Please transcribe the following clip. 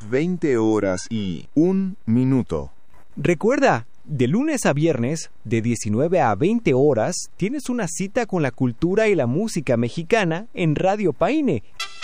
20:01. Recuerda, de lunes a viernes, de 19 a 20 horas, tienes una cita con la cultura y la música mexicana en Radio Paine.